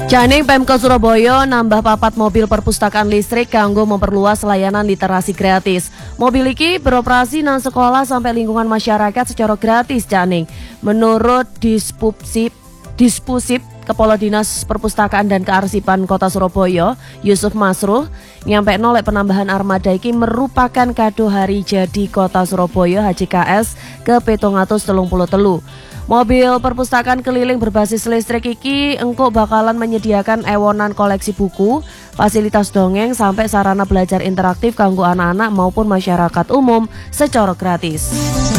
Janing Pemkot Surabaya nambah papat mobil perpustakaan listrik kanggo memperluas layanan literasi gratis. Mobil iki beroperasi nang sekolah sampai lingkungan masyarakat secara gratis Janing. Menurut Dispusip Kepala Dinas Perpustakaan dan Kearsipan Kota Surabaya, Yusuf Masruh, nyampe nolek penambahan armada iki merupakan kado hari jadi Kota Surabaya HJKS ke 733. Mobil perpustakaan keliling berbasis listrik iki engko bakalan menyediakan ewonan koleksi buku, fasilitas dongeng sampai sarana belajar interaktif kanggo anak-anak maupun masyarakat umum secara gratis.